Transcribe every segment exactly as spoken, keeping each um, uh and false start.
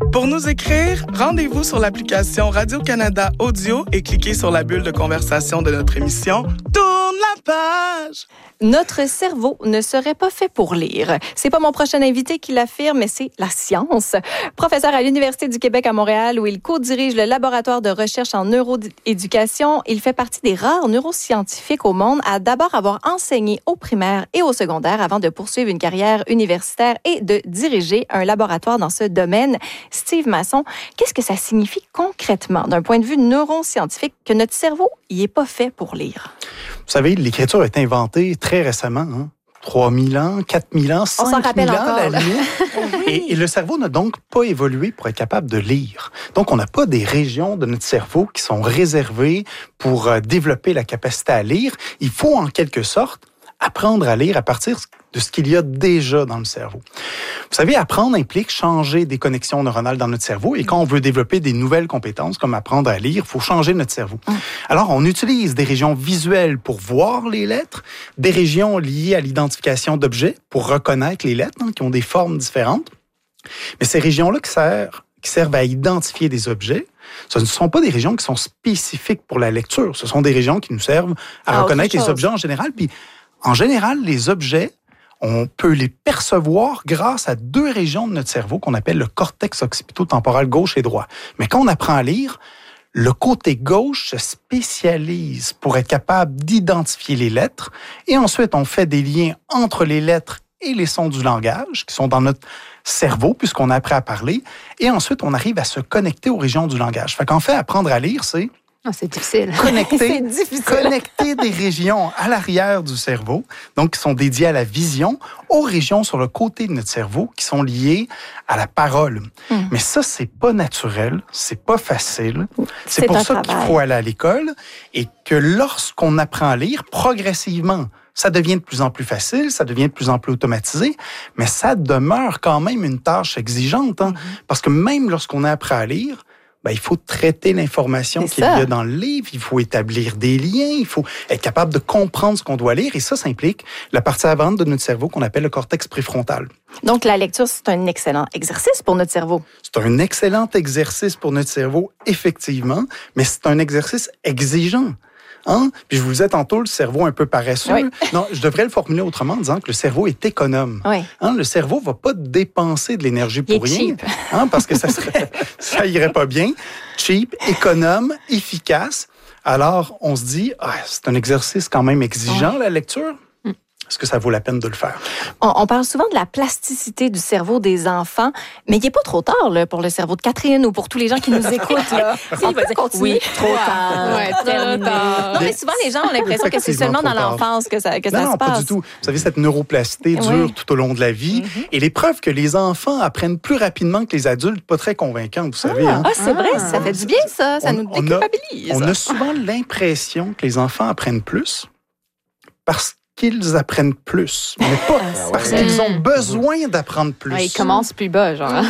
Pour nous écrire, rendez-vous sur l'application Radio-Canada Audio et cliquez sur la bulle de conversation de notre émission. Tourne la page! Notre cerveau ne serait pas fait pour lire. C'est pas mon prochain invité qui l'affirme, mais c'est la science. Professeur à l'Université du Québec à Montréal, où il co-dirige le laboratoire de recherche en neuroéducation, il fait partie des rares neuroscientifiques au monde à d'abord avoir enseigné au primaire et au secondaire avant de poursuivre une carrière universitaire et de diriger un laboratoire dans ce domaine. Steve Masson, qu'est-ce que ça signifie concrètement, d'un point de vue neuroscientifique, que notre cerveau n'y est pas fait pour lire? Vous savez, l'écriture a été inventée très récemment, hein? trois mille ans, quatre mille ans, cinq mille ans à la limite. et, et le cerveau n'a donc pas évolué pour être capable de lire. Donc, on n'a pas des régions de notre cerveau qui sont réservées pour euh, développer la capacité à lire. Il faut, en quelque sorte, apprendre à lire à partir de ce qu'il y a déjà dans le cerveau. Vous savez, apprendre implique changer des connexions neuronales dans notre cerveau. Et quand on veut développer des nouvelles compétences, comme apprendre à lire, il faut changer notre cerveau. Mmh. Alors, on utilise des régions visuelles pour voir les lettres, des régions liées à l'identification d'objets pour reconnaître les lettres, hein, qui ont des formes différentes. Mais ces régions-là qui servent, qui servent à identifier des objets, ce ne sont pas des régions qui sont spécifiques pour la lecture. Ce sont des régions qui nous servent à ah, reconnaître les objets en général. Puis, en général, les objets, on peut les percevoir grâce à deux régions de notre cerveau qu'on appelle le cortex occipito-temporal gauche et droit. Mais quand on apprend à lire, le côté gauche se spécialise pour être capable d'identifier les lettres et ensuite on fait des liens entre les lettres et les sons du langage qui sont dans notre cerveau puisqu'on a appris à parler et ensuite on arrive à se connecter aux régions du langage. Fait qu'en fait, apprendre à lire, c'est Oh, c'est difficile. Connecter, c'est difficile. Connecter des régions à l'arrière du cerveau, donc qui sont dédiées à la vision, aux régions sur le côté de notre cerveau qui sont liées à la parole. Mm. Mais ça, c'est pas naturel, c'est pas facile. C'est, c'est pour ça travail. Qu'il faut aller à l'école et que lorsqu'on apprend à lire, progressivement, ça devient de plus en plus facile, ça devient de plus en plus automatisé, mais ça demeure quand même une tâche exigeante, hein, mm-hmm. parce que même lorsqu'on a appris à lire, ben, il faut traiter l'information c'est qu'il ça. y a dans le livre, il faut établir des liens, il faut être capable de comprendre ce qu'on doit lire, et ça, ça implique la partie avant de notre cerveau qu'on appelle le cortex préfrontal. Donc, la lecture, c'est un excellent exercice pour notre cerveau. C'est un excellent exercice pour notre cerveau, effectivement, mais c'est un exercice exigeant. Hein? Puis je vous disais tantôt, le cerveau un peu paresseux. Oui. Non, je devrais le formuler autrement en disant que le cerveau est économe. Oui. Hein? Le cerveau ne va pas dépenser de l'énergie pour Il est rien. Cheap. Hein? Parce que ça serait, ça irait pas bien. Cheap, économe, efficace. Alors, on se dit, ah, c'est un exercice quand même exigeant, oui. la lecture. Est-ce que ça vaut la peine de le faire? On, on parle souvent de la plasticité du cerveau des enfants, mais il n'est pas trop tard là, pour le cerveau de Catherine ou pour tous les gens qui nous écoutent. Là. On peut continuer. Oui, trop tard. Ouais, terminé. Non, mais souvent, les gens ont l'impression que c'est seulement dans l'enfance que ça, que non, ça non, se passe. Non, pas du tout. Vous savez, cette neuroplasticité dure oui. tout au long de la vie. Mm-hmm. Et les preuves que les enfants apprennent plus rapidement que les adultes, pas très convaincantes, vous savez. Ah, hein? ah c'est vrai, ah. ça fait du bien, ça. Ça on, nous déculpabilise. On a, on a souvent l'impression que les enfants apprennent plus parce que qu'ils apprennent plus, mais pas ah, parce ouais. qu'ils ont besoin d'apprendre plus. Ouais, ils commencent plus bas, genre.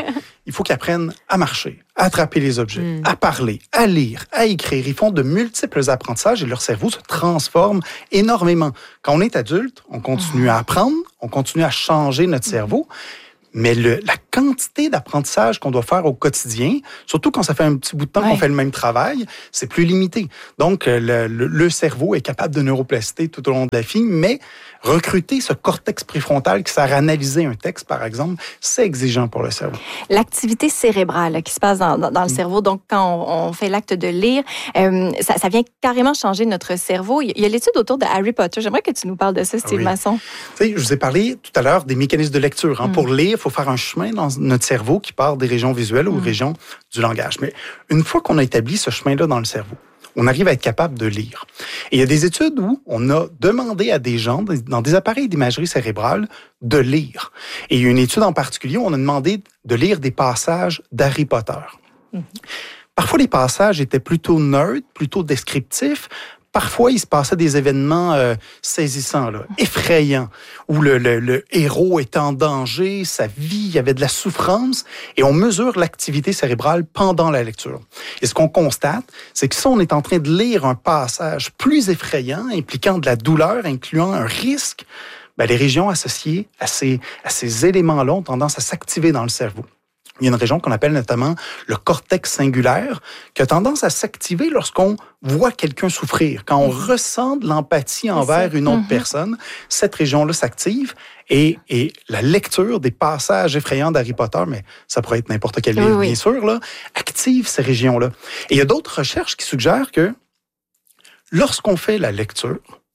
Il faut qu'ils apprennent à marcher, à attraper les objets, mm. à parler, à lire, à écrire. Ils font de multiples apprentissages et leur cerveau se transforme énormément. Quand on est adulte, on continue mm. à apprendre, on continue à changer notre mm. cerveau, mais le, la quantité d'apprentissage qu'on doit faire au quotidien, surtout quand ça fait un petit bout de temps ouais. qu'on fait le même travail, c'est plus limité. Donc, le, le, le cerveau est capable de neuroplasticité tout au long de la vie, mais recruter ce cortex préfrontal qui sert à analyser un texte, par exemple, c'est exigeant pour le cerveau. L'activité cérébrale qui se passe dans, dans, dans le mmh. cerveau, donc quand on, on fait l'acte de lire, euh, ça, ça vient carrément changer notre cerveau. Il y a l'étude autour de Harry Potter. J'aimerais que tu nous parles de ça, Steve oui. Masson. Tu sais, je vous ai parlé tout à l'heure des mécanismes de lecture. Hein. Mmh. Pour lire, il faut faire un chemin dans notre cerveau qui part des régions visuelles mmh. aux régions du langage. Mais une fois qu'on a établi ce chemin-là dans le cerveau, on arrive à être capable de lire. Et il y a des études où on a demandé à des gens, dans des appareils d'imagerie cérébrale, de lire. Et il y a une étude en particulier où on a demandé de lire des passages d'Harry Potter. Mm-hmm. Parfois, les passages étaient plutôt neutres, plutôt descriptifs. Parfois, il se passait des événements euh, saisissants, là, effrayants, où le, le, le héros était en danger, sa vie, il y avait de la souffrance, et on mesure l'activité cérébrale pendant la lecture. Et ce qu'on constate, c'est que si on est en train de lire un passage plus effrayant, impliquant de la douleur, incluant un risque, ben, les régions associées à ces, à ces éléments-là ont tendance à s'activer dans le cerveau. Il y a une région qu'on appelle notamment le cortex singulaire, qui a tendance à s'activer lorsqu'on voit quelqu'un souffrir. Quand on mmh. ressent de l'empathie envers une autre mmh. personne, cette région-là s'active et, et la lecture des passages effrayants d'Harry Potter, mais ça pourrait être n'importe quel livre, oui, oui. bien sûr, là, active ces régions-là. Et il y a d'autres recherches qui suggèrent que lorsqu'on fait la lecture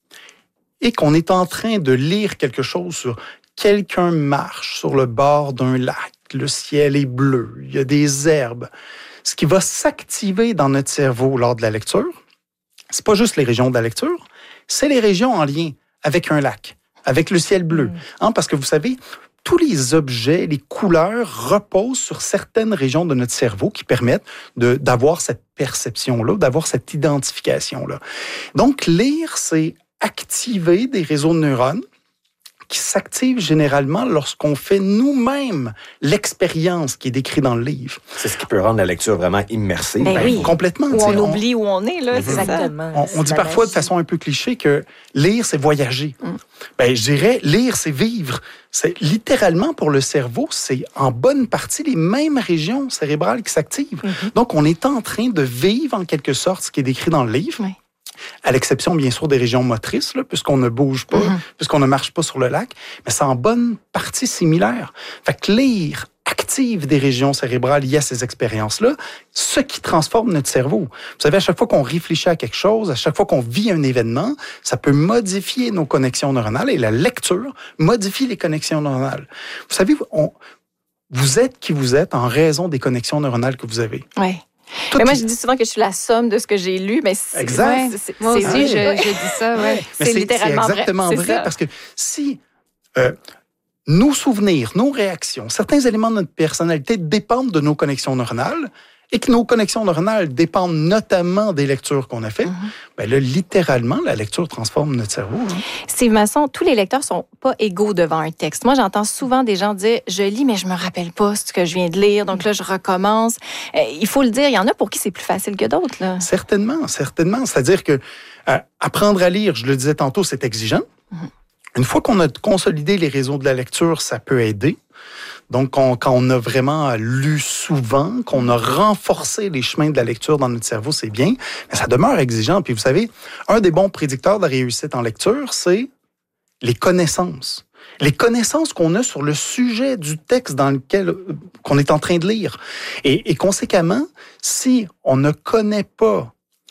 et qu'on est en train de lire quelque chose sur quelqu'un marche sur le bord d'un lac, le ciel est bleu, il y a des herbes. Ce qui va s'activer dans notre cerveau lors de la lecture, c'est pas juste les régions de la lecture, c'est les régions en lien avec un lac, avec le ciel bleu. Mmh. Hein, parce que vous savez, tous les objets, les couleurs reposent sur certaines régions de notre cerveau qui permettent de, d'avoir cette perception-là, d'avoir cette identification-là. Donc, lire, c'est activer des réseaux de neurones qui s'active généralement lorsqu'on fait nous-mêmes l'expérience qui est décrite dans le livre. C'est ce qui peut rendre la lecture vraiment immersive. Ben oui. Complètement. Où on oublie où on est, là, c'est exactement. Ça. On, on dit parfois de façon un peu cliché que lire, c'est voyager. Mm. Ben, je dirais, lire, c'est vivre. C'est littéralement, pour le cerveau, c'est en bonne partie les mêmes régions cérébrales qui s'activent. Mm-hmm. Donc, on est en train de vivre, en quelque sorte, ce qui est décrit dans le livre. Oui. À l'exception, bien sûr, des régions motrices, là, puisqu'on ne bouge pas, mm-hmm. puisqu'on ne marche pas sur le lac, mais c'est en bonne partie similaire. Fait que lire active des régions cérébrales liées à ces expériences-là, ce qui transforme notre cerveau. Vous savez, à chaque fois qu'on réfléchit à quelque chose, à chaque fois qu'on vit un événement, ça peut modifier nos connexions neuronales et la lecture modifie les connexions neuronales. Vous savez, on, vous êtes qui vous êtes en raison des connexions neuronales que vous avez. Oui. Mais moi, je dis souvent que je suis la somme de ce que j'ai lu, mais c'est, exact. Ouais, c'est, c'est, moi aussi, oui. je, je dis ça. Ouais. C'est, c'est littéralement c'est exactement vrai. vrai parce que si euh, nos souvenirs, nos réactions, certains éléments de notre personnalité dépendent de nos connexions neuronales et que nos connexions neuronales dépendent notamment des lectures qu'on a faites, mm-hmm. ben là, littéralement, la lecture transforme notre cerveau. Hein. Steve Masson, tous les lecteurs sont pas égaux devant un texte. Moi, j'entends souvent des gens dire « Je lis, mais je me rappelle pas ce que je viens de lire, donc là, je recommence. Euh, » Il faut le dire, il y en a pour qui c'est plus facile que d'autres. Là. Certainement, certainement. C'est-à-dire que euh, apprendre à lire, je le disais tantôt, c'est exigeant. Mm-hmm. Une fois qu'on a consolidé les réseaux de la lecture, ça peut aider. Donc, on, quand on a vraiment lu souvent, qu'on a renforcé les chemins de la lecture dans notre cerveau, c'est bien, mais ça demeure exigeant. Puis vous savez, un des bons prédicteurs de la réussite en lecture, c'est les connaissances. Les connaissances qu'on a sur le sujet du texte dans lequel qu'on est en train de lire. Et, et conséquemment, si on ne connaît pas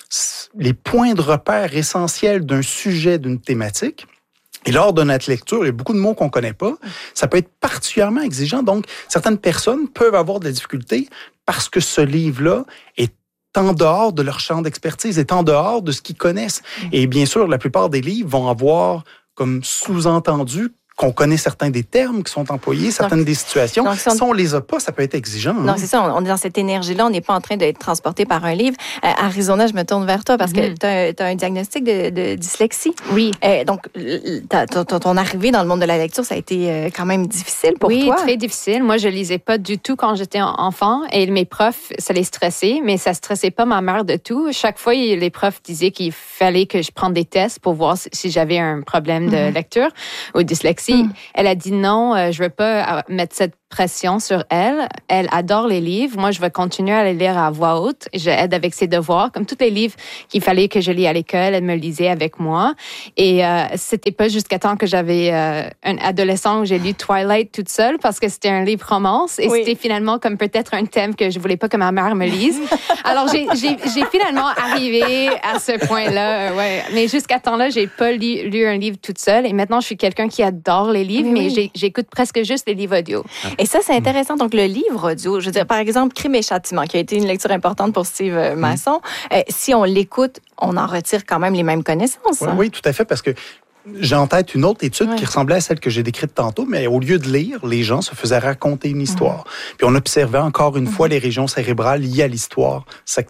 les points de repère essentiels d'un sujet, d'une thématique, et lors de notre lecture, il y a beaucoup de mots qu'on ne connaît pas. Ça peut être particulièrement exigeant. Donc, certaines personnes peuvent avoir de la difficulté parce que ce livre-là est en dehors de leur champ d'expertise, est en dehors de ce qu'ils connaissent. Et bien sûr, la plupart des livres vont avoir comme sous-entendu qu'on connaît certains des termes qui sont employés, certaines donc, des situations. Donc, si on... si on les a pas, ça peut être exigeant. Non, hein? c'est ça. On est dans cette énergie-là. On n'est pas en train d'être transporté par un livre. Euh, Arizona, je me tourne vers toi parce mm-hmm. que tu as un diagnostic de, de dyslexie. Oui. Euh, donc, ta, ta, ton arrivée dans le monde de la lecture, ça a été euh, quand même difficile pour oui, toi. Oui, très difficile. Moi, je lisais pas du tout quand j'étais enfant et mes profs, ça les stressait, mais ça stressait pas ma mère de tout. Chaque fois, les profs disaient qu'il fallait que je prenne des tests pour voir si j'avais un problème de mm-hmm. lecture ou dyslexie. Mm. Elle a dit non, euh, je veux pas mettre cette pression sur elle. Elle adore les livres. Moi, je vais continuer à les lire à voix haute. Je l'aide avec ses devoirs. Comme tous les livres qu'il fallait que je lis à l'école, elle me lisait avec moi. Et euh, c'était pas jusqu'à temps que j'avais euh, un adolescent où j'ai lu Twilight toute seule parce que c'était un livre romance et oui. c'était finalement comme peut-être un thème que je voulais pas que ma mère me lise. Alors, j'ai, j'ai, j'ai finalement arrivé à ce point-là. Euh, ouais. Mais jusqu'à temps-là, j'ai pas lu, lu un livre toute seule. Et maintenant, je suis quelqu'un qui adore les livres, mais, mais oui. j'écoute presque juste les livres audio. Et ça, c'est intéressant. Donc, le livre audio, je veux dire, par exemple, Crime et Châtiment, qui a été une lecture importante pour Steve Masson, mmh. euh, si on l'écoute, on en retire quand même les mêmes connaissances. Oui, hein? oui, tout à fait, parce que j'ai en tête une autre étude ouais. qui ressemblait à celle que j'ai décrite tantôt, mais au lieu de lire, les gens se faisaient raconter une histoire. Mmh. Puis on observait encore une mmh. fois les régions cérébrales liées à l'histoire s'activer.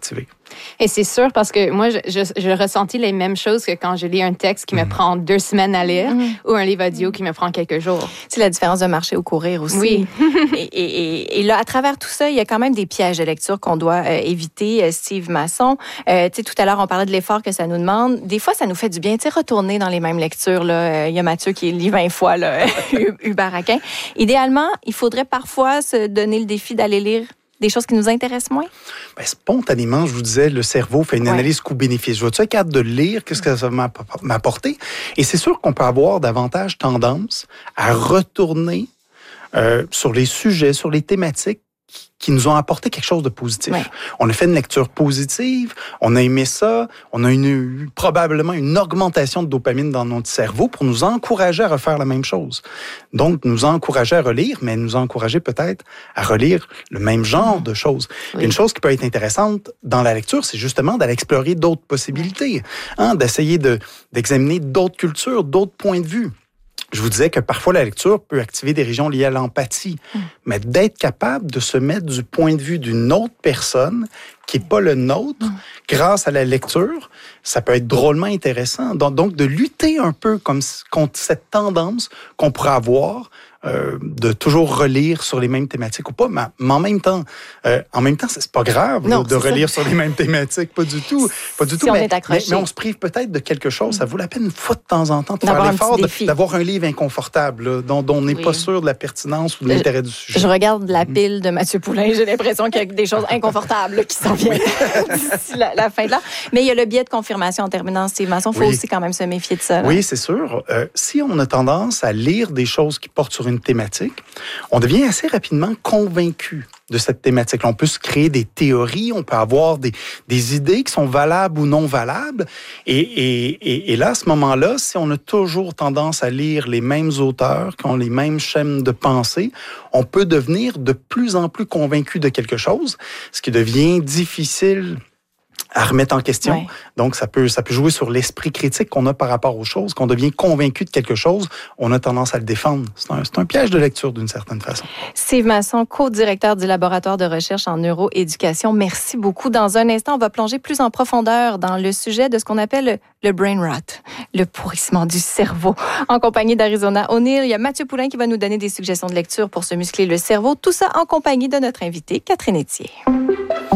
Et c'est sûr parce que moi, je, je, je ressentis les mêmes choses que quand je lis un texte qui me prend deux semaines à lire mmh. ou un livre audio qui me prend quelques jours. C'est la différence de marcher ou courir aussi. Oui. et, et, et, et là, à travers tout ça, il y a quand même des pièges de lecture qu'on doit euh, éviter. Steve Masson, euh, tu sais, tout à l'heure, on parlait de l'effort que ça nous demande. Des fois, ça nous fait du bien, tu sais, retourner dans les mêmes lectures. Là. Il y a Mathieu qui lit vingt fois, là, Hubert-Aquin. Idéalement, il faudrait parfois se donner le défi d'aller lire des choses qui nous intéressent moins? Bien, spontanément, je vous disais, le cerveau fait une ouais. analyse coût-bénéfice. Je vais-tu être capable de lire? Qu'est-ce que ça va m'apporter? Et c'est sûr qu'on peut avoir davantage tendance à retourner euh, sur les sujets, sur les thématiques qui nous ont apporté quelque chose de positif. Ouais. On a fait une lecture positive, on a aimé ça, on a une, probablement une augmentation de dopamine dans notre cerveau pour nous encourager à refaire la même chose. Donc, nous encourager à relire, mais nous encourager peut-être à relire le même genre mmh. de choses. Oui. Une chose qui peut être intéressante dans la lecture, c'est justement d'aller explorer d'autres possibilités, hein, d'essayer de, d'examiner d'autres cultures, d'autres points de vue. Je vous disais que parfois la lecture peut activer des régions liées à l'empathie, mmh. mais d'être capable de se mettre du point de vue d'une autre personne qui n'est pas le nôtre, mmh. grâce à la lecture, ça peut être drôlement intéressant. Donc, donc de lutter un peu comme, contre cette tendance qu'on pourrait avoir euh, de toujours relire sur les mêmes thématiques ou pas, mais, mais en même temps, euh, en même temps, c'est, c'est pas grave non, là, de relire ça. Sur les mêmes thématiques, pas du tout, pas du si tout. On mais, est accroché. mais, mais on se prive peut-être de quelque chose. Ça vaut la peine une fois de temps en temps de d'avoir faire l'effort de, d'avoir un livre inconfortable là, dont, dont on n'est oui. pas sûr de la pertinence ou de l'intérêt du sujet. Je regarde la pile de Mathieu Poulain, j'ai l'impression qu'il y a des choses inconfortables là, qui s'en viennent d'ici la, la fin de l'an. Mais il y a le biais de confirmation en terminant, Steve Masson. Il faut oui. aussi quand même se méfier de ça. Là. Oui, c'est sûr. Euh, si on a tendance à lire des choses qui portent sur une thématique, on devient assez rapidement convaincu de cette thématique. On peut se créer des théories, on peut avoir des, des idées qui sont valables ou non valables. Et, et, et, et là, à ce moment-là, si on a toujours tendance à lire les mêmes auteurs, qui ont les mêmes schèmes de pensée, on peut devenir de plus en plus convaincu de quelque chose, ce qui devient difficile à remettre en question. Ouais. Donc, ça peut, ça peut jouer sur l'esprit critique qu'on a par rapport aux choses, qu'on devient convaincu de quelque chose, on a tendance à le défendre. C'est un, c'est un piège de lecture d'une certaine façon. Steve Masson, co-directeur du laboratoire de recherche en neuroéducation, merci beaucoup. Dans un instant, on va plonger plus en profondeur dans le sujet de ce qu'on appelle le brain rot, le pourrissement du cerveau. En compagnie d'Arizona O'Neill, il y a Mathieu Poulain qui va nous donner des suggestions de lecture pour se muscler le cerveau. Tout ça en compagnie de notre invitée, Catherine Etier.